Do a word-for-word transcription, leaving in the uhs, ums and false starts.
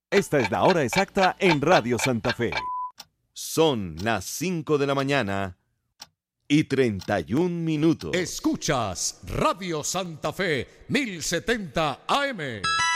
Esta es la hora exacta en Radio Santa Fe. Son las cinco de la mañana y treinta y un minutos. Escuchas Radio Santa Fe mil setenta A M.